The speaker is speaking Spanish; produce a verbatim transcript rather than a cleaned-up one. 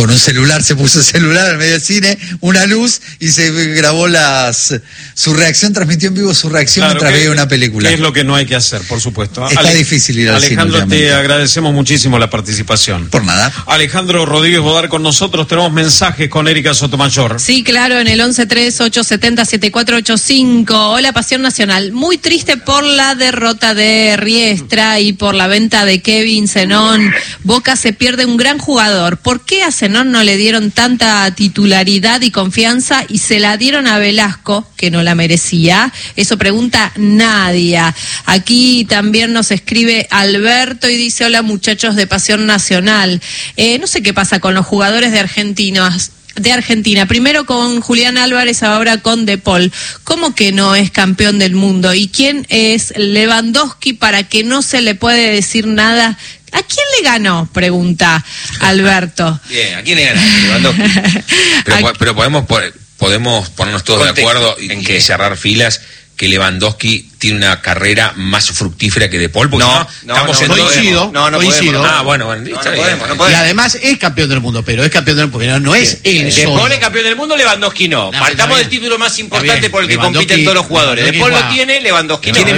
con un celular, se puso el celular en medio del cine, una luz, y se grabó las su reacción, transmitió en vivo su reacción claro, mientras veía una película. Que es lo que no hay que hacer, por supuesto. Está Ale difícil ir al Alejandro, cine. te agradecemos muchísimo la participación. Por nada. Alejandro Rodríguez Bodar con nosotros, tenemos mensajes con Erika Sotomayor. Sí, claro, en el once tres ocho siete cero siete cuatro ocho cinco. Hola, Pasión Nacional. Muy triste por la derrota de Riestra y por la venta de Kevin Zenón. Boca se pierde un gran jugador. ¿Por qué a Zenón no le dieron tanta titularidad y confianza y se la dieron a Velasco, que no la merecía? Eso pregunta Nadia. Aquí también nos escribe Alberto y dice: hola, muchachos de Pasión Nacional. Eh, no sé qué pasa con los jugadores de Argentinos. De Argentina, primero con Julián Álvarez, ahora con De Paul. ¿Cómo que no es campeón del mundo? ¿Y quién es Lewandowski para que no se le puede decir nada? ¿A quién le ganó? Pregunta Alberto. Bien, ¿a quién le ganó Lewandowski? pero, pero podemos podemos ponernos todos Contexto. de acuerdo y, y cerrar filas que Lewandowski tiene una carrera más fructífera que De Paul, porque no, no, no estamos no, en coincido, no, no coincido. Podemos, ah, bueno, bueno, no, no podemos, no podemos. Y además es campeón del mundo, pero es campeón del mundo, pero no es él De solo. Paul es campeón del mundo, Lewandowski no. no Partamos del título más importante por el que compiten todos los jugadores. De Paul lo tiene, Lewandowski no.